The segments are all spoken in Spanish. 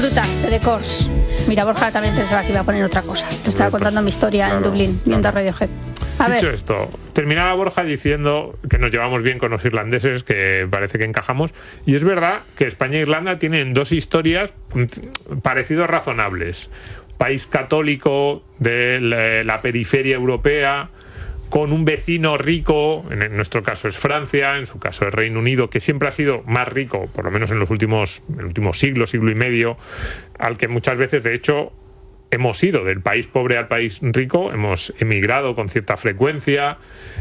Brutal, de Kors. Mira, Borja también pensaba que iba a poner otra cosa. Le estaba contando mi historia en Dublín, viendo Radiohead. Dicho esto, terminaba Borja diciendo que nos llevamos bien con los irlandeses, que parece que encajamos, y es verdad que España e Irlanda tienen dos historias parecidos razonables. País católico de la periferia europea, con un vecino rico, en nuestro caso es Francia, en su caso es Reino Unido, que siempre ha sido más rico, por lo menos en el último siglo y medio, al que muchas veces, de hecho, hemos ido del país pobre al país rico, hemos emigrado con cierta frecuencia,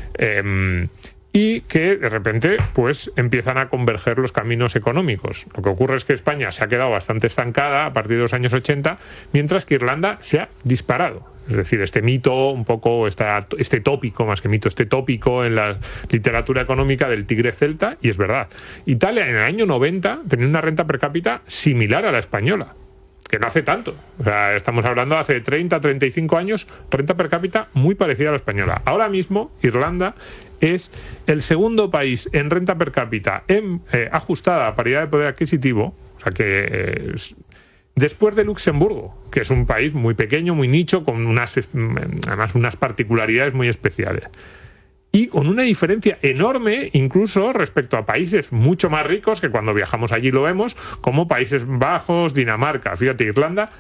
y que de repente pues empiezan a converger los caminos económicos. Lo que ocurre es que España se ha quedado bastante estancada a partir de los años 80, mientras que Irlanda se ha disparado. Es decir, este mito, un poco este tópico, más que mito, este tópico en la literatura económica del tigre celta, y es verdad. Italia en el año 90 tenía una renta per cápita similar a la española, que no hace tanto. O sea, estamos hablando de hace 30, 35 años, renta per cápita muy parecida a la española. Ahora mismo, Irlanda es el segundo país en renta per cápita ajustada a paridad de poder adquisitivo, o sea que después de Luxemburgo, que es un país muy pequeño, muy nicho, con además unas particularidades muy especiales. Y con una diferencia enorme, incluso respecto a países mucho más ricos, que cuando viajamos allí lo vemos, como Países Bajos, Dinamarca. Fíjate, Irlanda,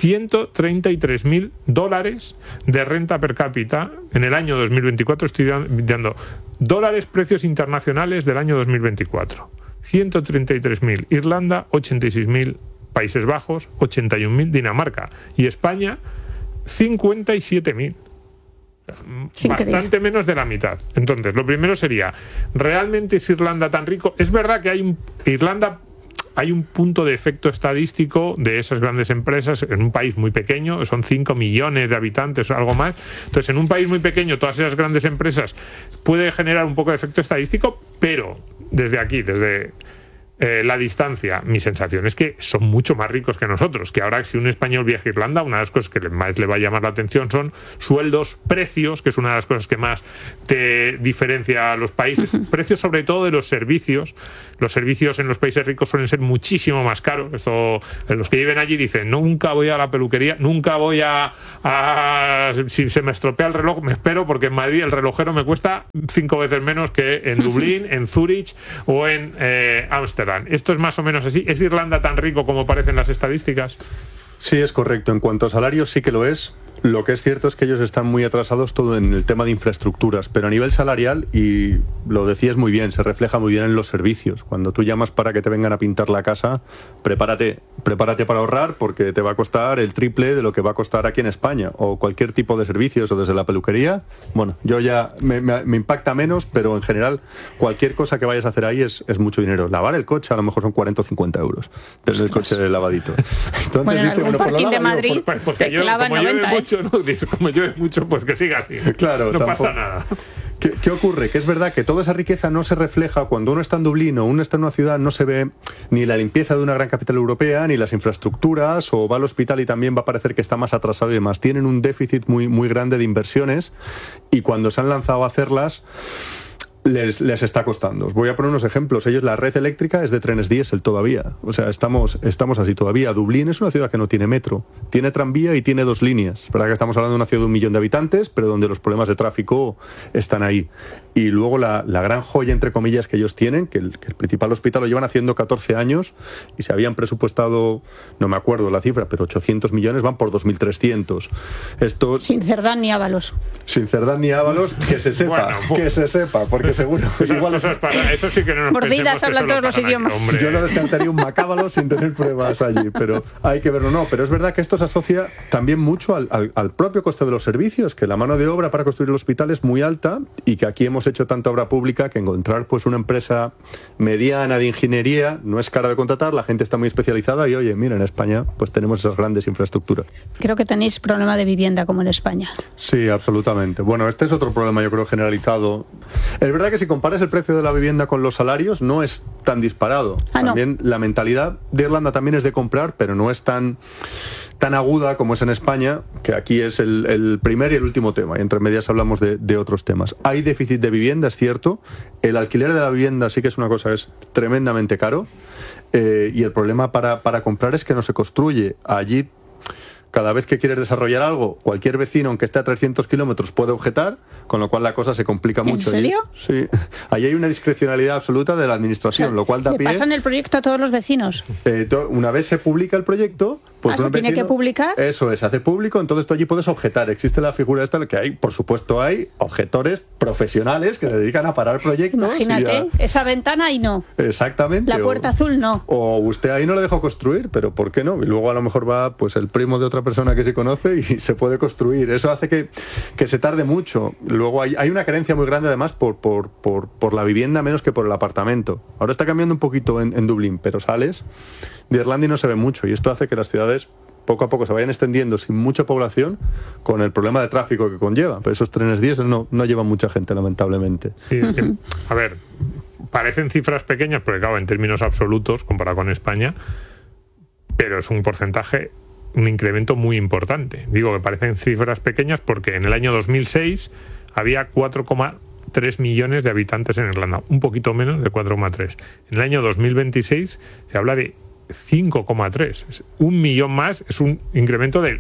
$133.000 de renta per cápita en el año 2024. Estoy dando dólares, precios internacionales del año 2024. 133.000. Irlanda, 86.000. Países Bajos, 81.000. Dinamarca. Y España, 57.000. Bastante menos de la mitad. Entonces, lo primero sería, ¿realmente es Irlanda tan rico? Es verdad que Irlanda hay un punto de efecto estadístico de esas grandes empresas en un país muy pequeño, son 5 millones de habitantes o algo más. Entonces, en un país muy pequeño, todas esas grandes empresas puede generar un poco de efecto estadístico, pero desde aquí, desde la distancia, mi sensación es que son mucho más ricos que nosotros, que ahora si un español viaja a Irlanda, una de las cosas que más le va a llamar la atención son sueldos, precios, que es una de las cosas que más te diferencia a los países, precios sobre todo de los servicios. Los servicios en los países ricos suelen ser muchísimo más caros. Esto, los que viven allí dicen, nunca voy a la peluquería, nunca voy si se me estropea el reloj, me espero, porque en Madrid el relojero me cuesta 5 veces menos que en Dublín, en Zúrich o en Ámsterdam. Esto es más o menos así. ¿Es Irlanda tan rico como parecen las estadísticas? Sí, es correcto. En cuanto a salarios, sí que lo es. Lo que es cierto es que ellos están muy atrasados todo en el tema de infraestructuras, pero a nivel salarial, y lo decías muy bien, se refleja muy bien en los servicios. Cuando tú llamas para que te vengan a pintar la casa, prepárate para ahorrar, porque te va a costar el triple de lo que va a costar aquí en España, o cualquier tipo de servicios, o desde la peluquería. Bueno, yo ya me impacta menos, pero en general cualquier cosa que vayas a hacer ahí es mucho dinero. Lavar el coche a lo mejor son 40 o 50 euros desde el coche lavadito. Entonces, bueno, en algún parking de Madrid te clavan 90, mucho, ¿no? Dice, como llueve mucho, pues que siga así. Claro, no tampoco pasa nada. ¿Qué ocurre? Que es verdad que toda esa riqueza no se refleja cuando uno está en Dublín o uno está en una ciudad, no se ve ni la limpieza de una gran capital europea, ni las infraestructuras, o va al hospital y también va a parecer que está más atrasado y demás. Tienen un déficit muy, muy grande de inversiones, y cuando se han lanzado a hacerlas les está costando. Os voy a poner unos ejemplos. Ellos, la red eléctrica es de trenes diésel todavía. O sea, estamos así todavía. Dublín es una ciudad que no tiene metro. Tiene tranvía y tiene 2 líneas. Es verdad que estamos hablando de una ciudad de 1 millón de habitantes, pero donde los problemas de tráfico están ahí. Y luego la gran joya, entre comillas, que ellos tienen, que el principal hospital lo llevan haciendo 14 años y se habían presupuestado, no me acuerdo la cifra, pero 800 millones, van por 2.300. Esto, sin Cerdán ni Ábalos. Sin Cerdán ni Ábalos, que se sepa, que se sepa, porque seguro. Igual eso sí que no nos Mordidas hablan todos los idiomas. Yo no descartaría un Macábalo sin tener pruebas allí, pero hay que verlo. No, pero es verdad que esto se asocia también mucho al propio coste de los servicios, que la mano de obra para construir el hospital es muy alta, y que aquí hemos hecho tanta obra pública que encontrar pues una empresa mediana de ingeniería no es cara de contratar, la gente está muy especializada, y oye, mira, en España pues tenemos esas grandes infraestructuras. Creo que tenéis problema de vivienda como en España. Sí, absolutamente. Bueno, este es otro problema, yo creo, generalizado. Es verdad que si comparas el precio de la vivienda con los salarios no es tan disparado. También la mentalidad de Irlanda también es de comprar, pero no es tan aguda como es en España, que aquí es el primer y el último tema, y entre medias hablamos de otros temas. Hay déficit de vivienda, es cierto. El alquiler de la vivienda sí que es una cosa que es tremendamente caro. y el problema para comprar es que no se construye. Allí, cada vez que quieres desarrollar algo, cualquier vecino, aunque esté a 300 kilómetros, puede objetar, con lo cual la cosa se complica mucho. ¿En serio? Sí. Ahí hay una discrecionalidad absoluta de la administración, O sea, lo cual da ¿le pie... pasan el proyecto a todos los vecinos? Una vez se publica el proyecto... Pues ¿se tiene que publicar? Eso es, se hace público, entonces tú allí puedes objetar. Existe la figura esta, que hay, por supuesto, hay objetores profesionales que se dedican a parar proyectos. Imagínate, esa ventana ahí no. Exactamente. La puerta azul no. O usted ahí no le dejó construir, pero ¿por qué no? Y luego a lo mejor va pues el primo de otra persona que se conoce y se puede construir. Eso hace que se tarde mucho. Luego hay una carencia muy grande además por la vivienda menos que por el apartamento. Ahora está cambiando un poquito en Dublín, pero sales de Irlanda y no se ve mucho, y esto hace que las ciudades poco a poco se vayan extendiendo sin mucha población, con el problema de tráfico que conlleva. Pero esos trenes diésel no llevan mucha gente, lamentablemente. Sí, es que, a ver, parecen cifras pequeñas, porque claro, en términos absolutos, comparado con España, pero es un porcentaje, un incremento muy importante. Digo que parecen cifras pequeñas porque en el año 2006 había 4,3 millones de habitantes en Irlanda, un poquito menos de 4,3. En el año 2026 se habla de 5,3. Es 1 millón más, es un incremento del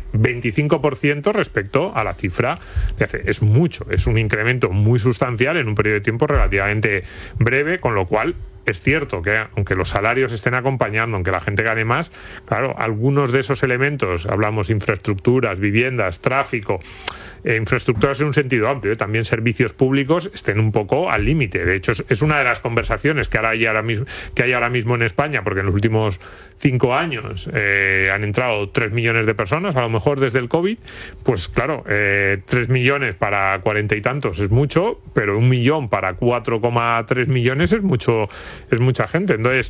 25% respecto a la cifra de hace. Es mucho, es un incremento muy sustancial en un periodo de tiempo relativamente breve, con lo cual es cierto que aunque los salarios estén acompañando, aunque la gente gane más, claro, algunos de esos elementos, hablamos infraestructuras, viviendas, tráfico, infraestructuras en un sentido amplio, también servicios públicos, estén un poco al límite. De hecho, es una de las conversaciones que hay ahora mismo en España, porque en los últimos 5 años han entrado 3 millones de personas, a lo mejor desde el COVID, pues claro, 3 millones para 40 y tantos es mucho, pero 1 millón para 4,3 millones es mucha gente. Entonces,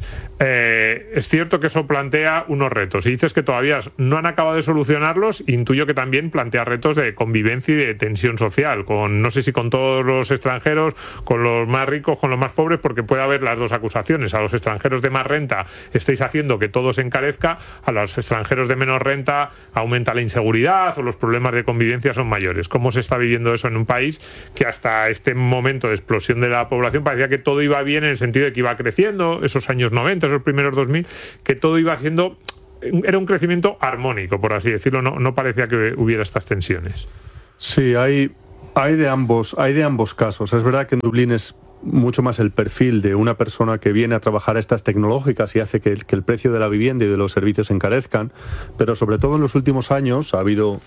es cierto que eso plantea unos retos. Y dices que todavía no han acabado de solucionarlos, intuyo que también plantea retos de convivencia y de tensión social, no sé si con todos los extranjeros, con los más ricos, con los más pobres, porque puede haber las dos acusaciones. A los extranjeros de más renta estáis haciendo que todo se encarezca, a los extranjeros de menos renta aumenta la inseguridad o los problemas de convivencia son mayores. ¿Cómo se está viviendo eso en un país que hasta este momento de explosión de la población parecía que todo iba bien en el sentido de que iba creciendo, esos años 90, esos primeros 2000, que todo iba haciendo, era un crecimiento armónico, por así decirlo, no parecía que hubiera estas tensiones? Sí, hay de ambos casos. Es verdad que en Dublín es mucho más el perfil de una persona que viene a trabajar a estas tecnológicas y hace que el precio de la vivienda y de los servicios se encarezcan, pero sobre todo en los últimos años ha habido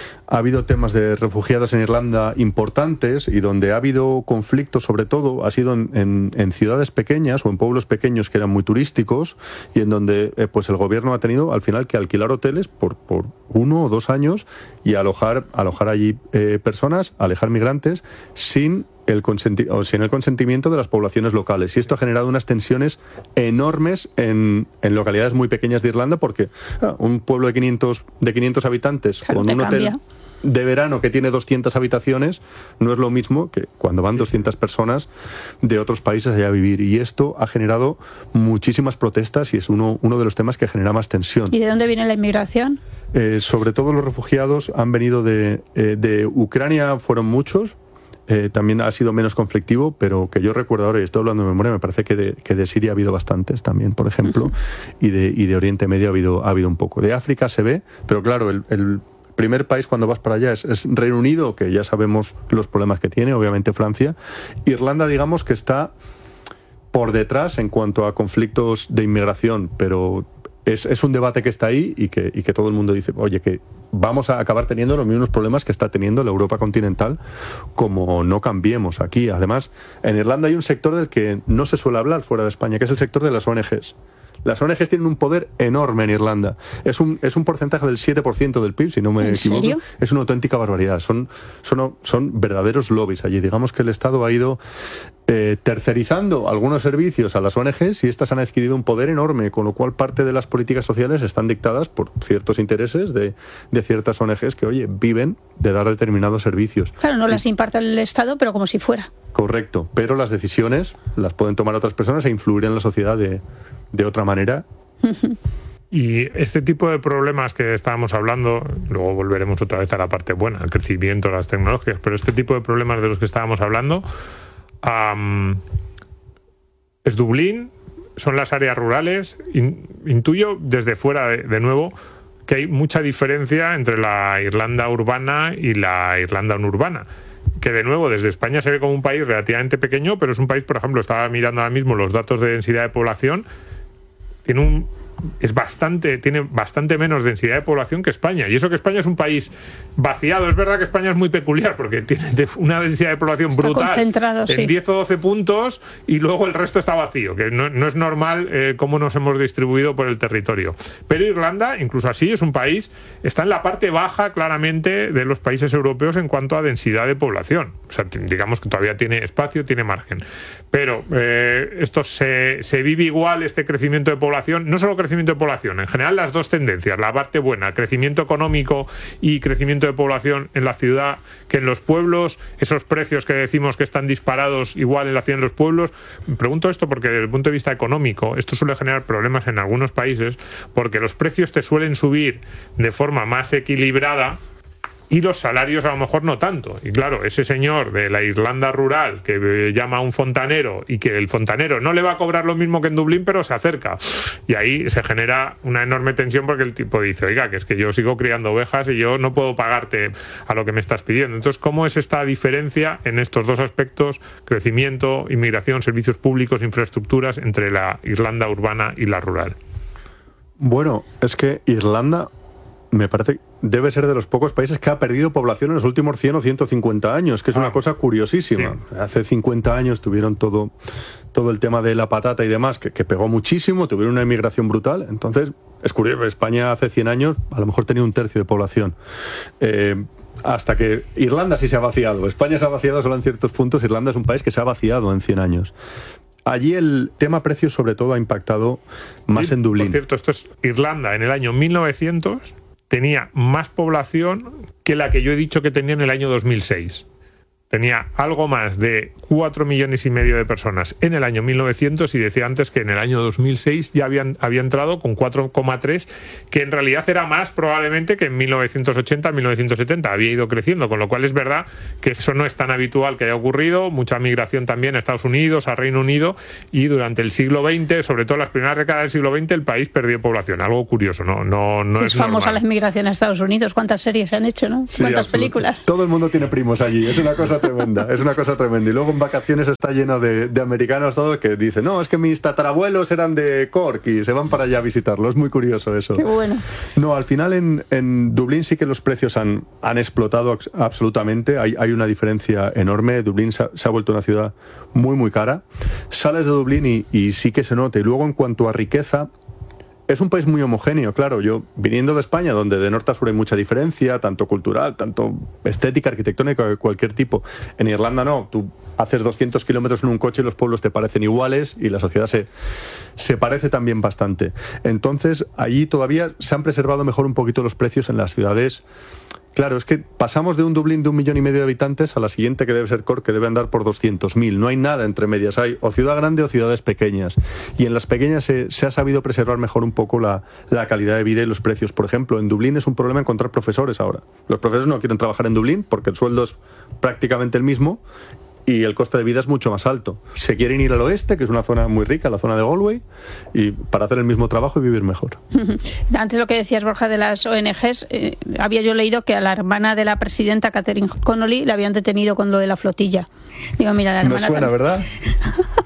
temas de refugiados en Irlanda importantes, y donde ha habido conflictos, sobre todo ha sido en ciudades pequeñas o en pueblos pequeños que eran muy turísticos, y en donde pues el gobierno ha tenido al final que alquilar hoteles por 1 o 2 años y alojar allí personas, alejar migrantes sin el consentimiento de las poblaciones locales. Y esto ha generado unas tensiones enormes en localidades muy pequeñas de Irlanda, porque un pueblo de 500 habitantes, claro, con un hotel de verano que tiene 200 habitaciones, no es lo mismo que cuando van 200 personas de otros países allá a vivir. Y esto ha generado muchísimas protestas y es uno de los temas que genera más tensión. ¿Y de dónde viene la inmigración? Sobre todo los refugiados han venido de Ucrania, fueron muchos. También ha sido menos conflictivo, pero que yo recuerdo ahora, y estoy hablando de memoria, me parece que de Siria ha habido bastantes también, por ejemplo, y de Oriente Medio ha habido un poco. De África se ve, pero claro, el primer país cuando vas para allá es Reino Unido, que ya sabemos los problemas que tiene, obviamente Francia. Irlanda, digamos que está por detrás en cuanto a conflictos de inmigración, pero es un debate que está ahí y que todo el mundo dice, oye, que vamos a acabar teniendo los mismos problemas que está teniendo la Europa continental como no cambiemos aquí. Además, en Irlanda hay un sector del que no se suele hablar fuera de España, que es el sector de las ONGs. Las ONGs tienen un poder enorme en Irlanda. Es un porcentaje del 7% del PIB, si no me equivoco. ¿Serio? Es una auténtica barbaridad. Son verdaderos lobbies allí. Digamos que el Estado ha ido tercerizando algunos servicios a las ONGs y estas han adquirido un poder enorme, con lo cual parte de las políticas sociales están dictadas por ciertos intereses de ciertas ONGs que, oye, viven de dar determinados servicios. Claro, no las imparte el Estado, pero como si fuera. Correcto, pero las decisiones las pueden tomar otras personas e influir en la sociedad de otra manera. Y este tipo de problemas que estábamos hablando, luego volveremos otra vez a la parte buena, el crecimiento de las tecnologías, pero este tipo de problemas de los que estábamos hablando, ¿es Dublín? son las áreas rurales. Intuyo desde fuera, de nuevo, que hay mucha diferencia entre la Irlanda urbana y la Irlanda no urbana. Que de nuevo desde España se ve como un país relativamente pequeño, pero es un país, por ejemplo, estaba mirando ahora mismo los datos de densidad de población, tiene bastante menos densidad de población que España. Y eso que España es un país vaciado. Es verdad que España es muy peculiar porque tiene una densidad de población está brutal concentrado, en 10 o 12 puntos y luego el resto está vacío, que no es normal cómo nos hemos distribuido por el territorio. Pero Irlanda, incluso así, es un país, está en la parte baja claramente de los países europeos en cuanto a densidad de población. O sea, digamos que todavía tiene espacio, tiene margen. Pero esto se vive igual, este crecimiento de población, no solo crecimiento de población, en general las dos tendencias, la parte buena, crecimiento económico y crecimiento de población en la ciudad que en los pueblos, esos precios que decimos que están disparados igual en la ciudad que en los pueblos. Pregunto esto porque desde el punto de vista económico esto suele generar problemas en algunos países porque los precios te suelen subir de forma más equilibrada y los salarios a lo mejor no tanto. Y claro, ese señor de la Irlanda rural que llama a un fontanero y que el fontanero no le va a cobrar lo mismo que en Dublín, pero se acerca. Y ahí se genera una enorme tensión porque el tipo dice, oiga, que es que yo sigo criando ovejas y yo no puedo pagarte a lo que me estás pidiendo. Entonces, ¿cómo es esta diferencia en estos dos aspectos, crecimiento, inmigración, servicios públicos, infraestructuras, entre la Irlanda urbana y la rural? Bueno, es que Irlanda me parece debe ser de los pocos países que ha perdido población en los últimos 100 o 150 años, que es una cosa curiosísima. Sí. Hace 50 años tuvieron todo el tema de la patata y demás, que pegó muchísimo, tuvieron una emigración brutal. Entonces, es curioso, España hace 100 años a lo mejor tenía un tercio de población. Hasta que Irlanda sí se ha vaciado. España se ha vaciado solo en ciertos puntos. Irlanda es un país que se ha vaciado en 100 años. Allí el tema precios sobre todo ha impactado más en Dublín. Por cierto, esto es Irlanda en el año 1900... tenía más población que la que yo he dicho que tenía en el año 2006. Tenía algo más de 4,5 millones de personas en el año 1900 y decía antes que en el año 2006 ya había entrado con 4,3, que en realidad era más probablemente que en 1980, 1970. Había ido creciendo, con lo cual es verdad que eso no es tan habitual que haya ocurrido. Mucha migración también a Estados Unidos, a Reino Unido, y durante el siglo XX, sobre todo las primeras décadas del siglo XX, el país perdió población. Algo curioso, no es famosa la inmigración a Estados Unidos. ¿Cuántas series se han hecho, no? Sí, ¿cuántas películas? Todo el mundo tiene primos allí. Es una cosa tremenda, es una cosa tremenda. Y luego en vacaciones está lleno de americanos todos que dicen, no, es que mis tatarabuelos eran de Cork y se van para allá a visitarlo. Es muy curioso eso. Qué bueno. No, al final en Dublín sí que los precios han explotado absolutamente. Hay una diferencia enorme. Dublín se ha vuelto una ciudad muy, muy cara. Sales de Dublín y sí que se nota. Y luego en cuanto a riqueza, es un país muy homogéneo, claro. Yo, viniendo de España, donde de norte a sur hay mucha diferencia, tanto cultural, tanto estética, arquitectónica, de cualquier tipo. En Irlanda no. Tú haces 200 kilómetros en un coche y los pueblos te parecen iguales y la sociedad se parece también bastante. Entonces, allí todavía se han preservado mejor un poquito los precios en las ciudades. Claro, es que pasamos de un Dublín de 1,5 millones de habitantes a la siguiente, que debe ser Cork, que debe andar por 200.000. No hay nada entre medias. Hay o ciudad grande o ciudades pequeñas. Y en las pequeñas se ha sabido preservar mejor un poco la calidad de vida y los precios. Por ejemplo, en Dublín es un problema encontrar profesores ahora. Los profesores no quieren trabajar en Dublín porque el sueldo es prácticamente el mismo y el coste de vida es mucho más alto. Se quieren ir al oeste, que es una zona muy rica, la zona de Galway, y para hacer el mismo trabajo y vivir mejor. Antes lo que decías, Borja, de las ONGs, había yo leído que a la hermana de la presidenta, Catherine Connolly, la habían detenido con lo de la flotilla. Digo, mira, la hermana... No suena, ¿verdad?